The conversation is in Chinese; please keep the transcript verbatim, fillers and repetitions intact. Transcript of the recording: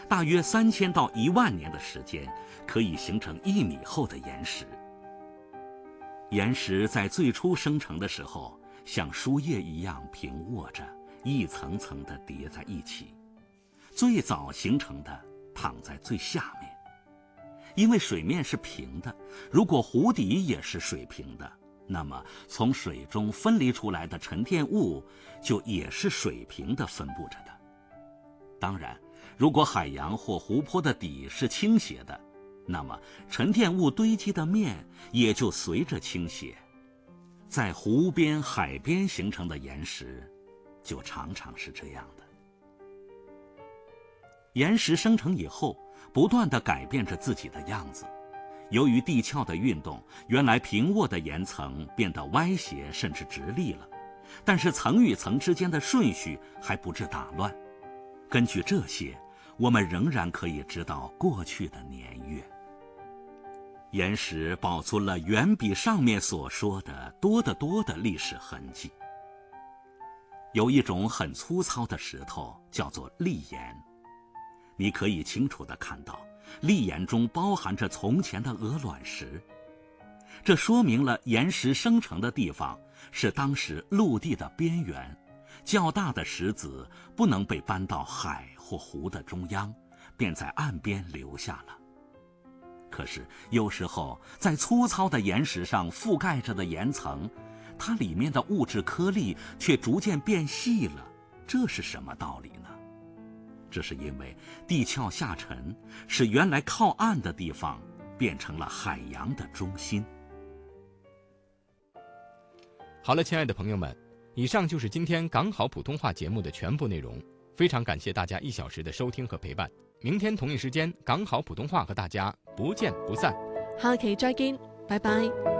大约三千到一万年的时间，可以形成一米厚的岩石。岩石在最初生成的时候，像书页一样平卧着，一层层地叠在一起。最早形成的躺在最下面，因为水面是平的，如果湖底也是水平的，那么从水中分离出来的沉淀物就也是水平地分布着的。当然，如果海洋或湖泊的底是倾斜的，那么沉淀物堆积的面也就随着倾斜。在湖边、海边形成的岩石，就常常是这样的。岩石生成以后，不断地改变着自己的样子。由于地壳的运动，原来平卧的岩层变得歪斜甚至直立了，但是层与层之间的顺序还不致打乱。根据这些，我们仍然可以知道过去的年月。岩石保存了远比上面所说的多得多的历史痕迹。有一种很粗糙的石头叫做砾岩，你可以清楚地看到砾岩中包含着从前的鹅卵石，这说明了岩石生成的地方是当时陆地的边缘，较大的石子不能被搬到海或湖的中央，便在岸边留下了。可是有时候在粗糙的岩石上覆盖着的岩层，它里面的物质颗粒却逐渐变细了，这是什么道理呢？这是因为地壳下沉，使原来靠岸的地方变成了海洋的中心。 好了，亲爱的朋友们，以上就是今天港好普通话节目的全部内容，非常感谢大家一小时的收听和陪伴。明天同一时间，港好普通话和大家不见不散。 下期再見，拜拜。